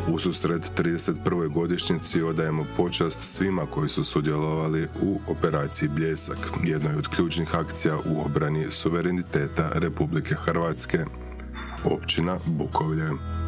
Ususret 31. godišnjici odajemo počast svima koji su sudjelovali u operaciji Bljesak, jednoj od ključnih akcija u obrani suvereniteta Republike Hrvatske. Općina Bukovlje.